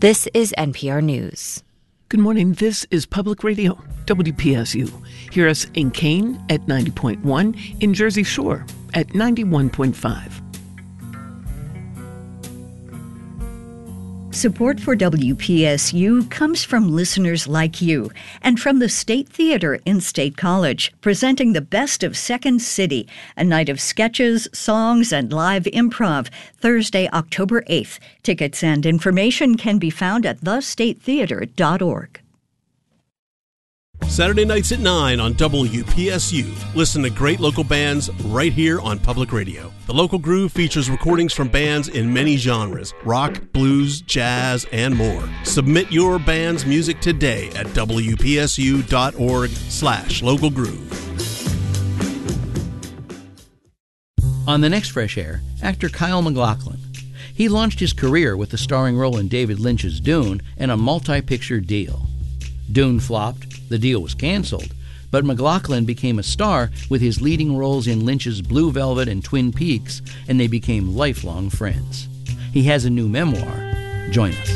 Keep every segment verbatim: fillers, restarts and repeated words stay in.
This is N P R News. Good morning. This is Public Radio, W P S U. Hear us in Kane at ninety point one, in Jersey Shore at ninety-one point five. Support for W P S U comes from listeners like you and from the State Theater in State College, presenting the best of Second City, a night of sketches, songs, and live improv, Thursday, October eighth. Tickets and information can be found at the state theater dot org. Saturday nights at nine on W P S U. Listen to great local bands right here on Public Radio. The Local Groove features recordings from bands in many genres: rock, blues, jazz, and more. Submit your band's music today at W P S U dot org slash local groove. On the next Fresh Air, actor Kyle MacLachlan. He launched his career with the starring role in David Lynch's Dune and a multi-picture deal. Dune flopped, the deal was canceled, but MacLachlan became a star with his leading roles in Lynch's Blue Velvet and Twin Peaks, and they became lifelong friends. He has a new memoir. Join us.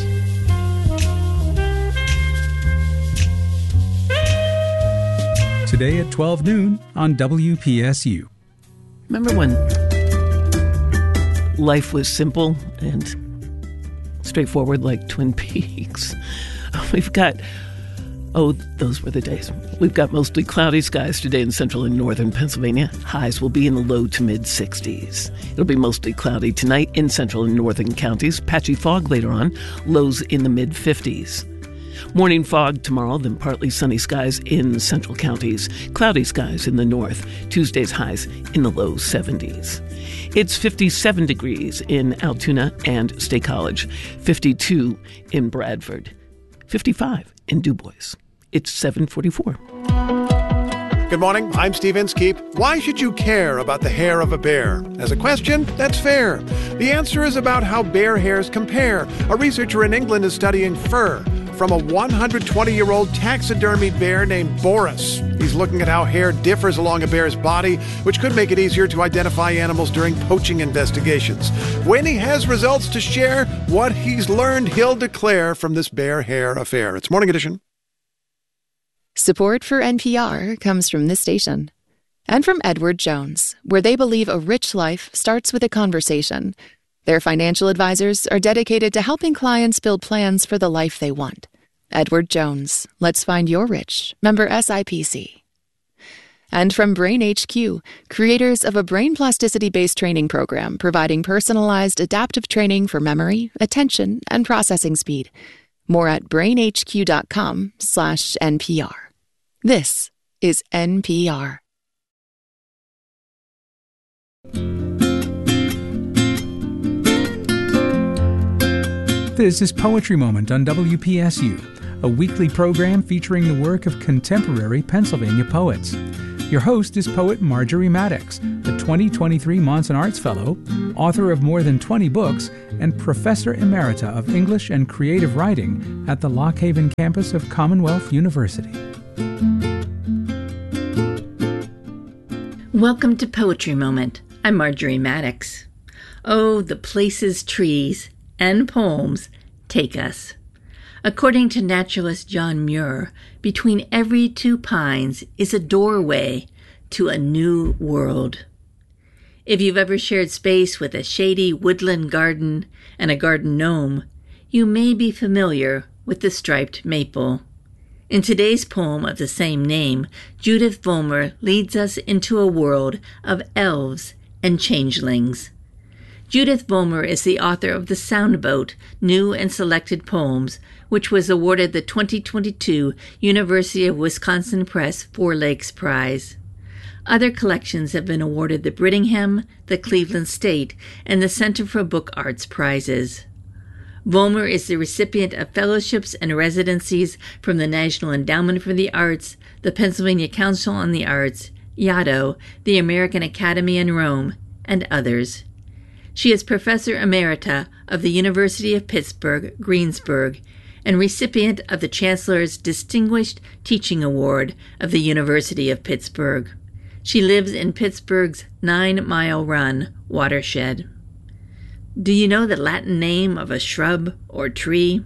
Today at twelve noon on W P S U. Remember when life was simple and straightforward like Twin Peaks? We've got... Oh, those were the days. We've got mostly cloudy skies today in central and northern Pennsylvania. Highs will be in the low to mid-sixties. It'll be mostly cloudy tonight in central and northern counties. Patchy fog later on. Lows in the mid-fifties. Morning fog tomorrow, then partly sunny skies in central counties. Cloudy skies in the north. Tuesday's highs in the low seventies. It's fifty-seven degrees in Altoona and State College. fifty-two in Bradford. fifty-five in Du Bois. It's seven forty-four. Good morning, I'm Steve Inskeep. Why should you care about the hair of a bear? As a question, that's fair. The answer is about how bear hairs compare. A researcher in England is studying fur from a one hundred twenty-year-old taxidermied bear named Boris. He's looking at how hair differs along a bear's body, which could make it easier to identify animals during poaching investigations. When he has results to share, what he's learned, he'll declare from this bear hair affair. It's Morning Edition. Support for N P R comes from this station and from Edward Jones, where they believe a rich life starts with a conversation. Their financial advisors are dedicated to helping clients build plans for the life they want. Edward Jones, let's find your rich. Member S I P C. And from Brain H Q, creators of a brain plasticity-based training program providing personalized adaptive training for memory, attention, and processing speed. More at brainhq.com slash NPR. This is N P R. This is Poetry Moment on W P S U, a weekly program featuring the work of contemporary Pennsylvania poets. Your host is poet Marjorie Maddox, the twenty twenty-three Monson Arts Fellow, author of more than twenty books, and Professor Emerita of English and Creative Writing at the Lock Haven campus of Commonwealth University. Welcome to Poetry Moment. I'm Marjorie Maddox. Oh, the places trees and poems take us. According to naturalist John Muir, between every two pines is a doorway to a new world. If you've ever shared space with a shady woodland garden and a garden gnome, you may be familiar with the striped maple. In today's poem of the same name, Judith Vollmer leads us into a world of elves and changelings. Judith Vollmer is the author of The Soundboat, New and Selected Poems, which was awarded the twenty twenty-two University of Wisconsin Press Four Lakes Prize. Other collections have been awarded the Brittingham, the Cleveland State, and the Center for Book Arts prizes. Vollmer is the recipient of fellowships and residencies from the National Endowment for the Arts, the Pennsylvania Council on the Arts, Yaddo, the American Academy in Rome, and others. She is Professor Emerita of the University of Pittsburgh, Greensburg, and recipient of the Chancellor's Distinguished Teaching Award of the University of Pittsburgh. She lives in Pittsburgh's Nine Mile Run watershed. Do you know the Latin name of a shrub or tree?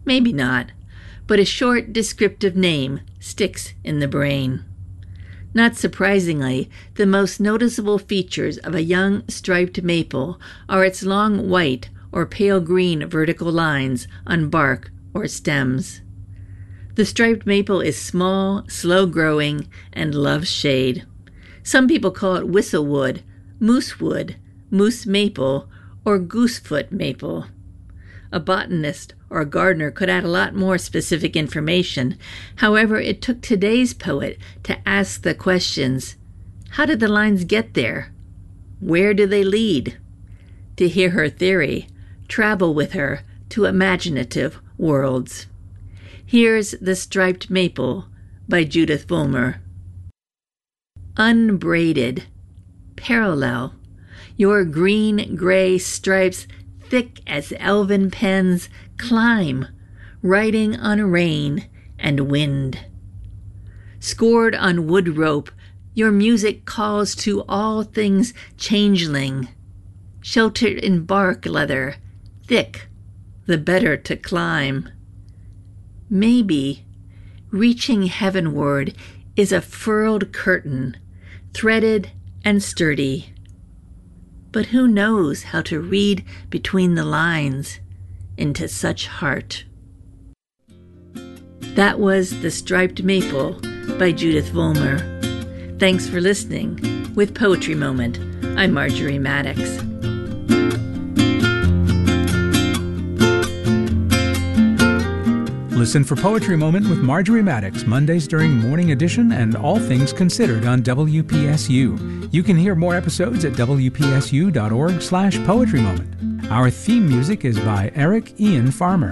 Maybe not, but a short descriptive name sticks in the brain. Not surprisingly, the most noticeable features of a young striped maple are its long white or pale green vertical lines on bark or stems. The striped maple is small, slow-growing, and loves shade. Some people call it whistlewood, moosewood, moose maple, or goosefoot maple. A botanist or a gardener could add a lot more specific information. However, it took today's poet to ask the questions: how did the lines get there? Where do they lead? To hear her theory, travel with her to imaginative worlds. Here's The Striped Maple by Judith Vollmer. Unbraided, parallel, your green-gray stripes thick as elven pens climb, riding on rain and wind. Scored on wood rope, your music calls to all things changeling. Sheltered in bark leather, thick, the better to climb. Maybe, reaching heavenward, is a furled curtain, threaded and sturdy. But who knows how to read between the lines into such heart? That was The Striped Maple by Judith Vollmer. Thanks for listening. With Poetry Moment, I'm Marjorie Maddox. Listen for Poetry Moment with Marjorie Maddox, Mondays during Morning Edition and All Things Considered on W P S U. You can hear more episodes at W P S U dot org slash Poetry Moment. Our theme music is by Eric Ian Farmer.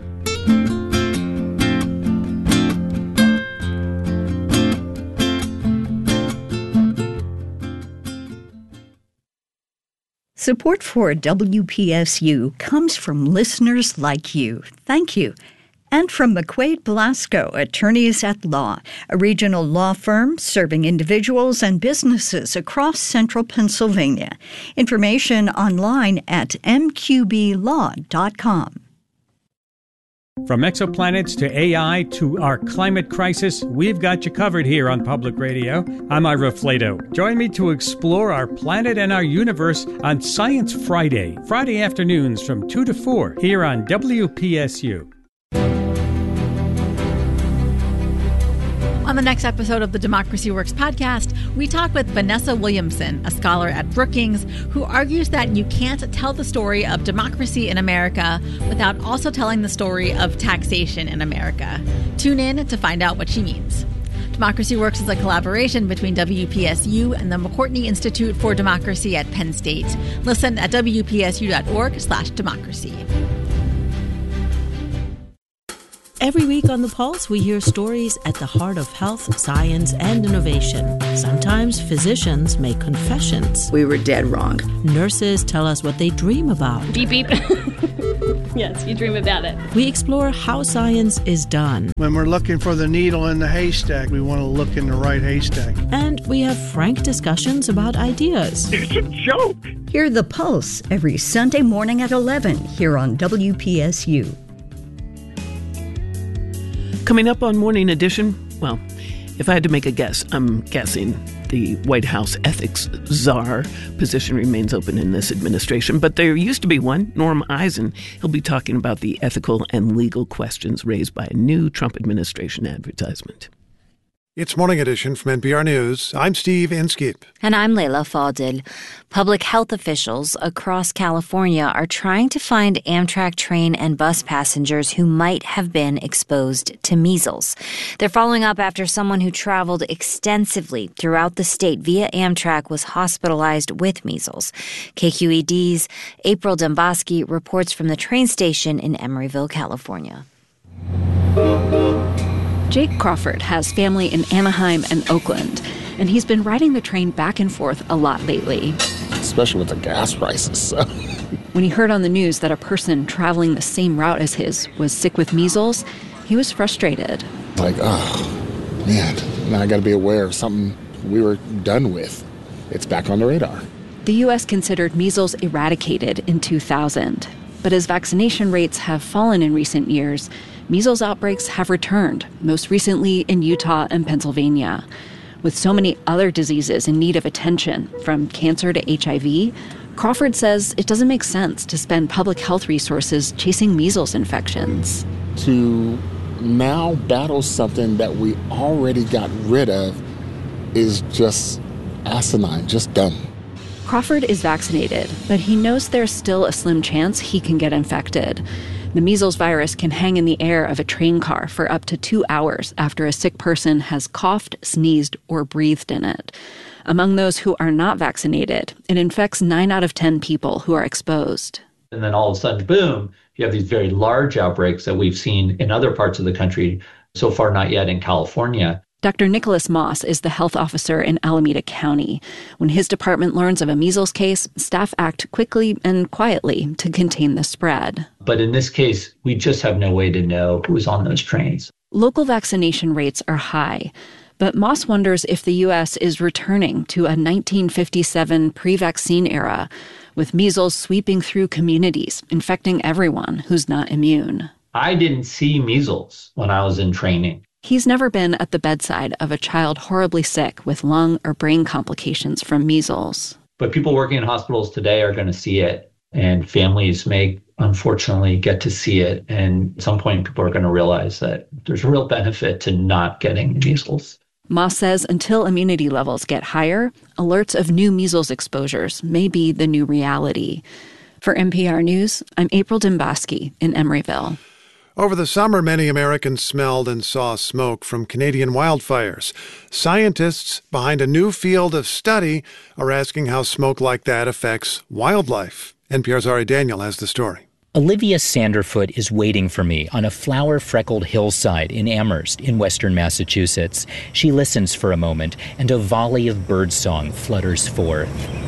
Support for W P S U comes from listeners like you. Thank you. And from McQuaid Blasco, Attorneys at Law, a regional law firm serving individuals and businesses across central Pennsylvania. Information online at m q b law dot com. From exoplanets to A I to our climate crisis, we've got you covered here on Public Radio. I'm Ira Flato. Join me to explore our planet and our universe on Science Friday, Friday afternoons from two to four here on W P S U. On the next episode of the Democracy Works podcast, we talk with Vanessa Williamson, a scholar at Brookings, who argues that you can't tell the story of democracy in America without also telling the story of taxation in America. Tune in to find out what she means. Democracy Works is a collaboration between W P S U and the McCourtney Institute for Democracy at Penn State. Listen at w p s u dot org slash democracy. Every week on The Pulse, we hear stories at the heart of health, science, and innovation. Sometimes physicians make confessions. We were dead wrong. Nurses tell us what they dream about. Beep, beep. Yes, you dream about it. We explore how science is done. When we're looking for the needle in the haystack, we want to look in the right haystack. And we have frank discussions about ideas. It's a joke. Hear The Pulse every Sunday morning at eleven here on W P S U. Coming up on Morning Edition, well, if I had to make a guess, I'm guessing the White House ethics czar position remains open in this administration. But there used to be one, Norm Eisen. He'll be talking about the ethical and legal questions raised by a new Trump administration advertisement. It's Morning Edition from N P R News. I'm Steve Inskeep. And I'm Layla Fadil. Public health officials across California are trying to find Amtrak train and bus passengers who might have been exposed to measles. They're following up after someone who traveled extensively throughout the state via Amtrak was hospitalized with measles. K Q E D's April Demboski reports from the train station in Emeryville, California. Jake Crawford has family in Anaheim and Oakland, and he's been riding the train back and forth a lot lately. Especially with the gas prices. So. When he heard on the news that a person traveling the same route as his was sick with measles, he was frustrated. Like, oh, man, now I got to be aware of something we were done with. It's back on the radar. The U S considered measles eradicated in two thousand. But as vaccination rates have fallen in recent years, measles outbreaks have returned, most recently in Utah and Pennsylvania. With so many other diseases in need of attention, from cancer to H I V, Crawford says it doesn't make sense to spend public health resources chasing measles infections. To now battle something that we already got rid of is just asinine, just dumb. Crawford is vaccinated, but he knows there's still a slim chance he can get infected. The measles virus can hang in the air of a train car for up to two hours after a sick person has coughed, sneezed, or breathed in it. Among those who are not vaccinated, it infects nine out of ten people who are exposed. And then all of a sudden, boom, you have these very large outbreaks that we've seen in other parts of the country, so far not yet in California. Doctor Nicholas Moss is the health officer in Alameda County. When his department learns of a measles case, staff act quickly and quietly to contain the spread. But in this case, we just have no way to know who was on those trains. Local vaccination rates are high, but Moss wonders if the U S is returning to a nineteen fifty-seven pre-vaccine era, with measles sweeping through communities, infecting everyone who's not immune. I didn't see measles when I was in training. He's never been at the bedside of a child horribly sick with lung or brain complications from measles. But people working in hospitals today are going to see it, and families may unfortunately get to see it. And at some point, people are going to realize that there's a real benefit to not getting measles. Moss says until immunity levels get higher, alerts of new measles exposures may be the new reality. For N P R News, I'm April Dembosky in Emeryville. Over the summer, many Americans smelled and saw smoke from Canadian wildfires. Scientists behind a new field of study are asking how smoke like that affects wildlife. N P R's Ari Daniel has the story. Olivia Sanderfoot is waiting for me on a flower-freckled hillside in Amherst in western Massachusetts. She listens for a moment, and a volley of birdsong flutters forth.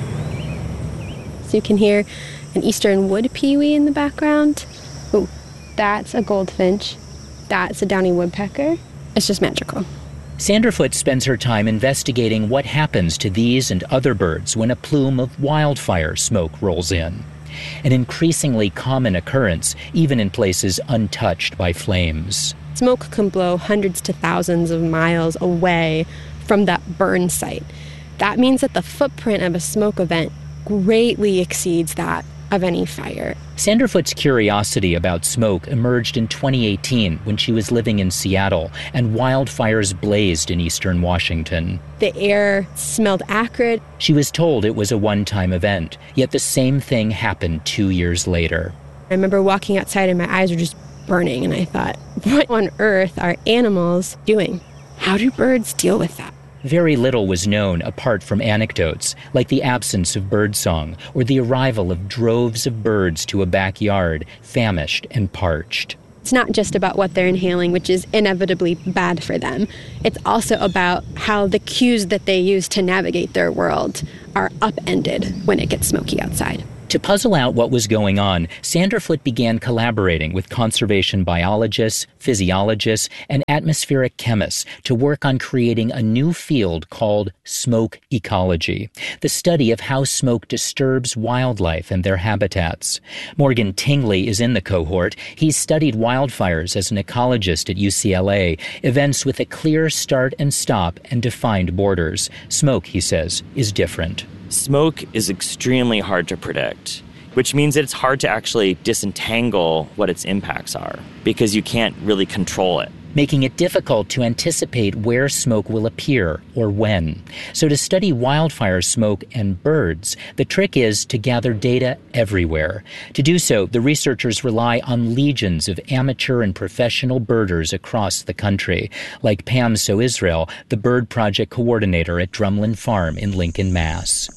So you can hear an eastern wood pewee in the background. Ooh. That's a goldfinch. That's a downy woodpecker. It's just magical. Sanderfoot spends her time investigating what happens to these and other birds when a plume of wildfire smoke rolls in. An increasingly common occurrence, even in places untouched by flames. Smoke can blow hundreds to thousands of miles away from that burn site. That means that the footprint of a smoke event greatly exceeds that of any fire. Sanderfoot's curiosity about smoke emerged in twenty eighteen when she was living in Seattle and wildfires blazed in eastern Washington. The air smelled acrid. She was told it was a one-time event, yet the same thing happened two years later. I remember walking outside and my eyes were just burning, and I thought, what on earth are animals doing? How do birds deal with that? Very little was known apart from anecdotes, like the absence of birdsong or the arrival of droves of birds to a backyard, famished and parched. It's not just about what they're inhaling, which is inevitably bad for them. It's also about how the cues that they use to navigate their world are upended when it gets smoky outside. To puzzle out what was going on, Sanderfoot began collaborating with conservation biologists, physiologists, and atmospheric chemists to work on creating a new field called smoke ecology, the study of how smoke disturbs wildlife and their habitats. Morgan Tingley is in the cohort. He's studied wildfires as an ecologist at U C L A, events with a clear start and stop and defined borders. Smoke, he says, is different. Smoke is extremely hard to predict, which means that it's hard to actually disentangle what its impacts are because you can't really control it, making it difficult to anticipate where smoke will appear or when. So to study wildfire smoke and birds, the trick is to gather data everywhere. To do so, the researchers rely on legions of amateur and professional birders across the country, like Pam So Israel, the bird project coordinator at Drumlin Farm in Lincoln, Mass.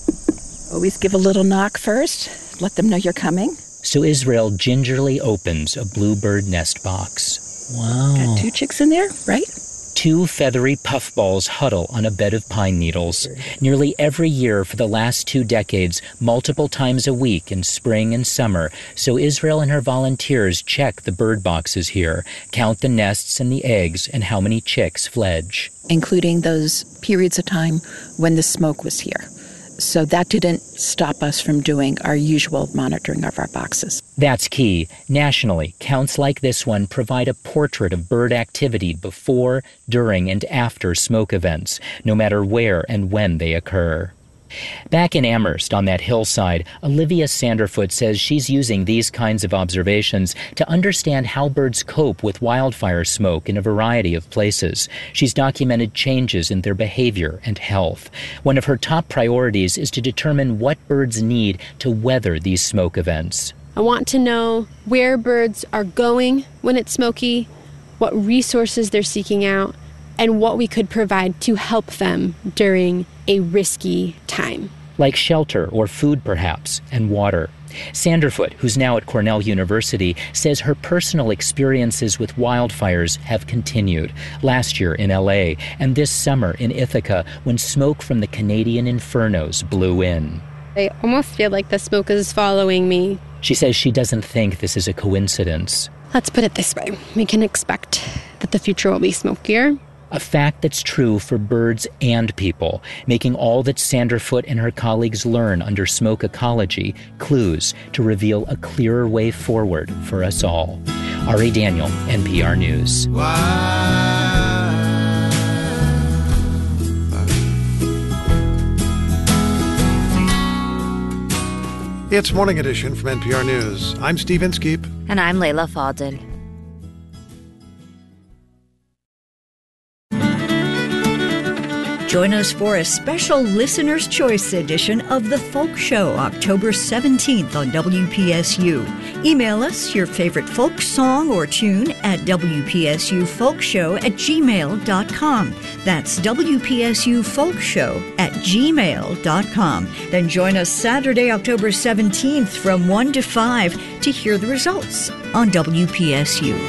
Always give a little knock first. Let them know you're coming. So Israel gingerly opens a bluebird nest box. Wow. Got two chicks in there, right? Two feathery puffballs huddle on a bed of pine needles. Nearly every year for the last two decades, multiple times a week in spring and summer, So Israel and her volunteers check the bird boxes here, count the nests and the eggs and how many chicks fledge. Including those periods of time when the smoke was here. So that didn't stop us from doing our usual monitoring of our boxes. That's key. Nationally, counts like this one provide a portrait of bird activity before, during, and after smoke events, no matter where and when they occur. Back in Amherst, on that hillside, Olivia Sanderfoot says she's using these kinds of observations to understand how birds cope with wildfire smoke in a variety of places. She's documented changes in their behavior and health. One of her top priorities is to determine what birds need to weather these smoke events. I want to know where birds are going when it's smoky, what resources they're seeking out, and what we could provide to help them during a risky time. Like shelter or food, perhaps, and water. Sanderfoot, who's now at Cornell University, says her personal experiences with wildfires have continued. Last year in L A and this summer in Ithaca, when smoke from the Canadian infernos blew in. I almost feel like the smoke is following me. She says she doesn't think this is a coincidence. Let's put it this way. We can expect that the future will be smokier. A fact that's true for birds and people, making all that Sanderfoot and her colleagues learn under smoke ecology clues to reveal a clearer way forward for us all. R A Daniel, N P R News. It's Morning Edition from N P R News. I'm Steve Inskeep. And I'm Leila Fadel. Join us for a special Listener's Choice edition of The Folk Show, October seventeenth on W P S U. Email us your favorite folk song or tune at W P S U folk show at gmail dot com. That's W P S U folk show at gmail dot com. Then join us Saturday, October seventeenth from one to five to hear the results on W P S U.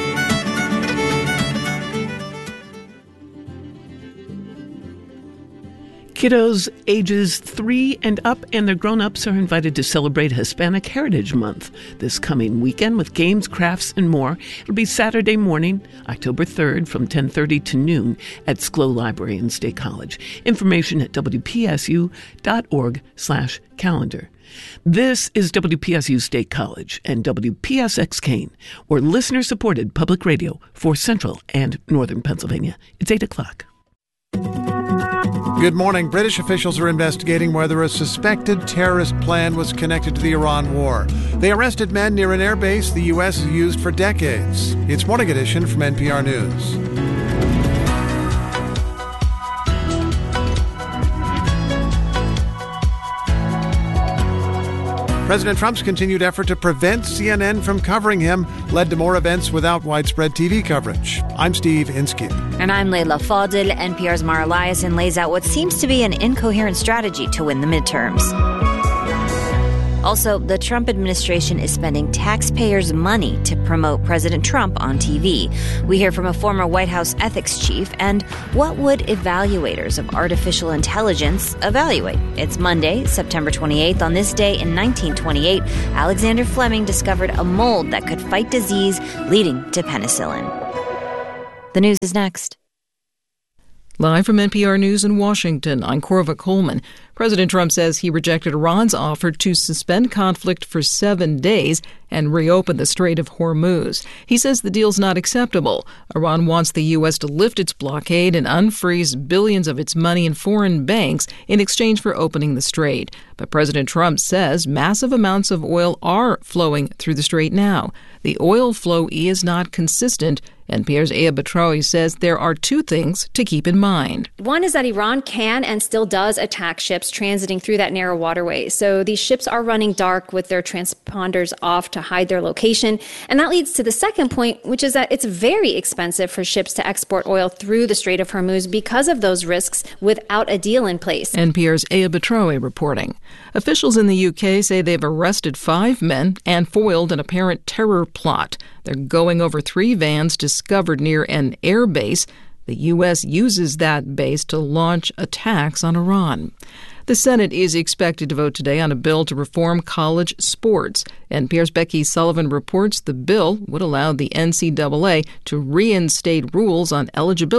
Kiddos ages three and up and their grown-ups are invited to celebrate Hispanic Heritage Month this coming weekend with games, crafts, and more. It'll be Saturday morning, October third, from ten thirty to noon at SCLO Library and State College. Information at W P S U dot org slash calendar. This is W P S U State College and W P S X Kane, or listener-supported public radio for Central and Northern Pennsylvania. It's eight o'clock. Good morning. British officials are investigating whether a suspected terrorist plan was connected to the Iran war. They arrested men near an airbase the U S has used for decades. It's Morning Edition from N P R News. President Trump's continued effort to prevent C N N from covering him led to more events without widespread T V coverage. I'm Steve Inskeep. And I'm Leila Fadel. N P R's Mara Liasson lays out what seems to be an incoherent strategy to win the midterms. Also, the Trump administration is spending taxpayers' money to promote President Trump on T V. We hear from a former White House ethics chief, and what would evaluators of artificial intelligence evaluate? It's Monday, September twenty-eighth. On this day in nineteen twenty-eight, Alexander Fleming discovered a mold that could fight disease, leading to penicillin. The news is next. Live from N P R News in Washington, I'm Corva Coleman. President Trump says he rejected Iran's offer to suspend conflict for seven days and reopen the Strait of Hormuz. He says the deal's not acceptable. Iran wants the U S to lift its blockade and unfreeze billions of its money in foreign banks in exchange for opening the strait. But President Trump says massive amounts of oil are flowing through the strait now. The oil flow is not consistent. N P R's Aya Batrawi says there are two things to keep in mind. One is that Iran can and still does attack ships transiting through that narrow waterway. So these ships are running dark with their transponders off to hide their location. And that leads to the second point, which is that it's very expensive for ships to export oil through the Strait of Hormuz because of those risks without a deal in place. N P R's Aya Batrawi reporting. Officials in the U K say they've arrested five men and foiled an apparent terror plot. They're going over three vans discovered near an air base. The U S uses that base to launch attacks on Iran. The Senate is expected to vote today on a bill to reform college sports. N P R's Becky Sullivan reports the bill would allow the N C double A to reinstate rules on eligibility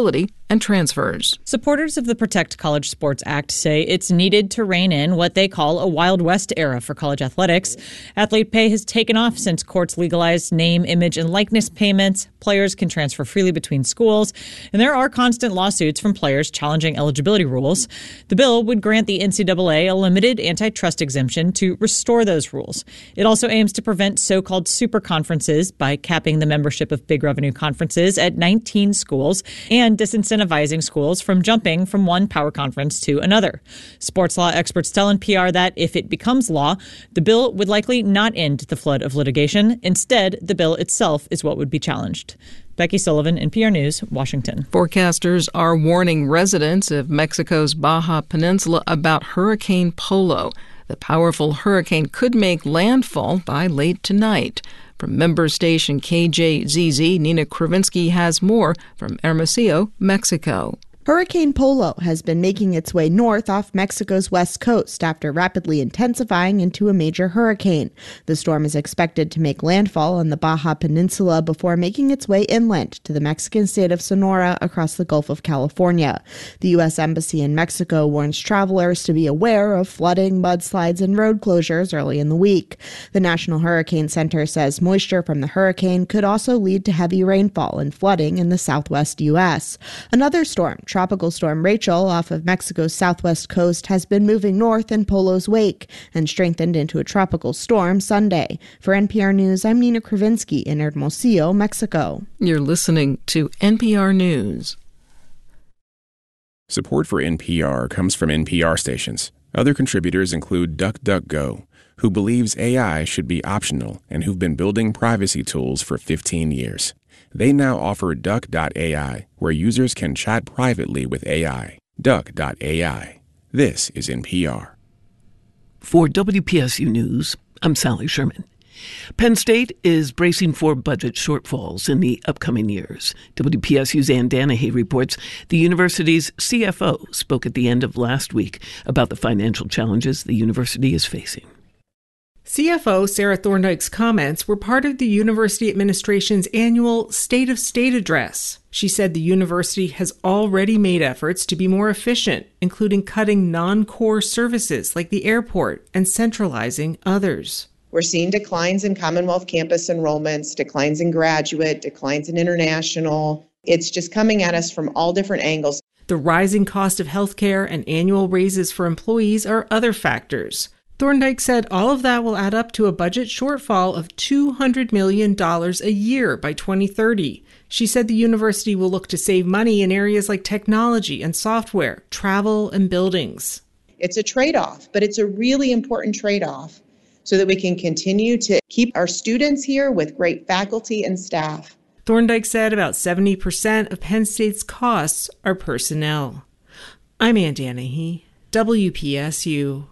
and transfers. Supporters of the Protect College Sports Act say it's needed to rein in what they call a Wild West era for college athletics. Athlete pay has taken off since courts legalized name, image, and likeness payments. Players can transfer freely between schools, and there are constant lawsuits from players challenging eligibility rules. The bill would grant the N C double A a limited antitrust exemption to restore those rules. It also aims to prevent so-called super conferences by capping the membership of big revenue conferences at nineteen schools and disincentivizing schools from jumping from one power conference to another. Sports law experts tell N P R that if it becomes law, the bill would likely not end the flood of litigation. Instead, the bill itself is what would be challenged. Becky Sullivan, N P R News, Washington. Forecasters are warning residents of Mexico's Baja Peninsula about Hurricane Polo. The powerful hurricane could make landfall by late tonight. From member station K J Z Z, Nina Kravinsky has more from Hermosillo, Mexico. Hurricane Polo has been making its way north off Mexico's west coast after rapidly intensifying into a major hurricane. The storm is expected to make landfall on the Baja Peninsula before making its way inland to the Mexican state of Sonora across the Gulf of California. The U S Embassy in Mexico warns travelers to be aware of flooding, mudslides, and road closures early in the week. The National Hurricane Center says moisture from the hurricane could also lead to heavy rainfall and flooding in the southwest U S. Another storm, Tropical Storm Rachel off of Mexico's southwest coast, has been moving north in Polo's wake and strengthened into a tropical storm Sunday. For N P R News, I'm Nina Kravinsky in Hermosillo, Mexico. You're listening to N P R News. Support for N P R comes from N P R stations. Other contributors include DuckDuckGo, who believes A I should be optional and who've been building privacy tools for fifteen years. They now offer Duck dot A I, where users can chat privately with A I. Duck dot A I. This is N P R. For W P S U News, I'm Sally Sherman. Penn State is bracing for budget shortfalls in the upcoming years. W P S U's Ann Danahy reports the university's C F O spoke at the end of last week about the financial challenges the university is facing. C F O Sarah Thorndike's comments were part of the university administration's annual State of State address. She said the university has already made efforts to be more efficient, including cutting non-core services like the airport and centralizing others. We're seeing declines in Commonwealth campus enrollments, declines in graduate, declines in international. It's just coming at us from all different angles. The rising cost of healthcare and annual raises for employees are other factors. Thorndike said all of that will add up to a budget shortfall of two hundred million dollars a year by twenty thirty. She said the university will look to save money in areas like technology and software, travel, and buildings. It's a trade-off, but it's a really important trade-off so that we can continue to keep our students here with great faculty and staff. Thorndike said about seventy percent of Penn State's costs are personnel. I'm Ann Danahy, W P S U.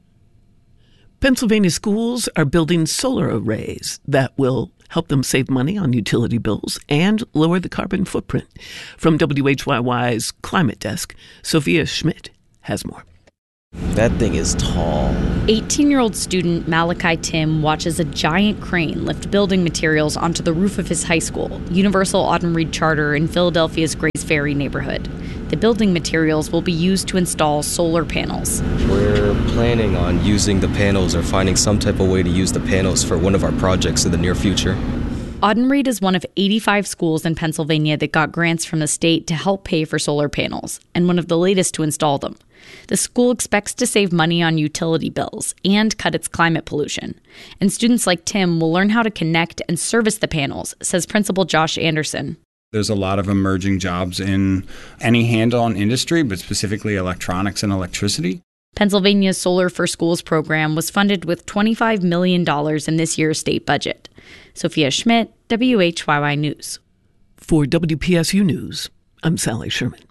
Pennsylvania schools are building solar arrays that will help them save money on utility bills and lower the carbon footprint. From W H Y Y's Climate Desk, Sophia Schmidt has more. That thing is tall. eighteen-year-old student Malachi Tim watches a giant crane lift building materials onto the roof of his high school, Universal Autumn-Reed Charter in Philadelphia's Grays Ferry neighborhood. The building materials will be used to install solar panels. We're planning on using the panels or finding some type of way to use the panels for one of our projects in the near future. Audenried is one of eighty-five schools in Pennsylvania that got grants from the state to help pay for solar panels, and one of the latest to install them. The school expects to save money on utility bills and cut its climate pollution. And students like Tim will learn how to connect and service the panels, says Principal Josh Anderson. There's a lot of emerging jobs in any hands-on industry, but specifically electronics and electricity. Pennsylvania's Solar for Schools program was funded with twenty-five million dollars in this year's state budget. Sophia Schmidt, W H Y Y News. For W P S U News, I'm Sally Sherman.